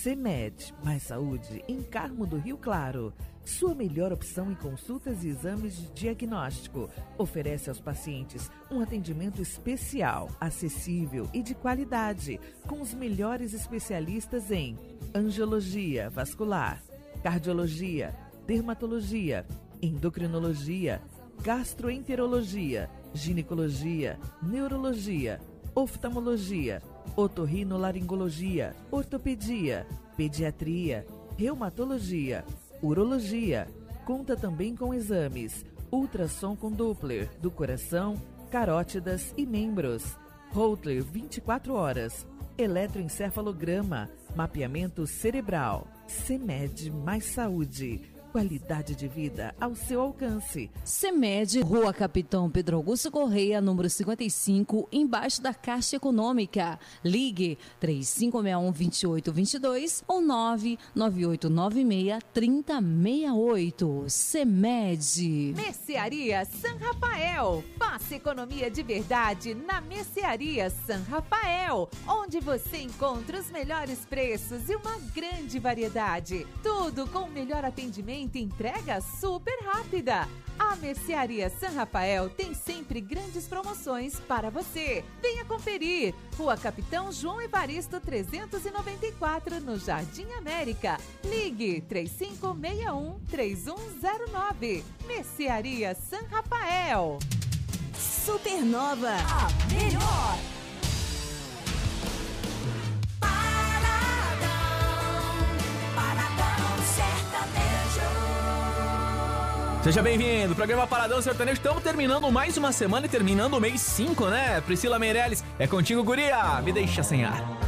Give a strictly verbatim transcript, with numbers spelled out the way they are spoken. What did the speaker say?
CEMED, Mais Saúde, em Carmo do Rio Claro. Sua melhor opção em consultas e exames de diagnóstico. Oferece aos pacientes um atendimento especial, acessível e de qualidade, com os melhores especialistas em angiologia vascular, cardiologia, dermatologia, endocrinologia, gastroenterologia, ginecologia, neurologia, oftalmologia, otorrinolaringologia, ortopedia, pediatria, reumatologia, urologia. Conta também com exames ultrassom com Doppler do coração, carótidas e membros, Holter vinte e quatro horas, eletroencefalograma, mapeamento cerebral. CEMED Mais Saúde. Qualidade de vida ao seu alcance. CEMED, Rua Capitão Pedro Augusto Correia, número cinquenta e cinco, embaixo da Caixa Econômica. Ligue três cinco seis um, dois oito dois dois ou nove nove oito nove seis, três zero seis oito. CEMED. Mercearia San Rafael. Faça economia de verdade na Mercearia San Rafael, onde você encontra os melhores preços e uma grande variedade. Tudo com o melhor atendimento e entrega super rápida. A Mercearia San Rafael tem sempre grandes promoções para você. Venha conferir. Rua Capitão João Evaristo trezentos e noventa e quatro, no Jardim América. Ligue três cinco seis um, três um zero nove. Mercearia San Rafael. Supernova, a melhor. Seja bem-vindo, programa Paradão Sertanejo. Estamos terminando mais uma semana e terminando o mês cinco, né? Priscila Meirelles, é contigo, guria, me deixa sem ar.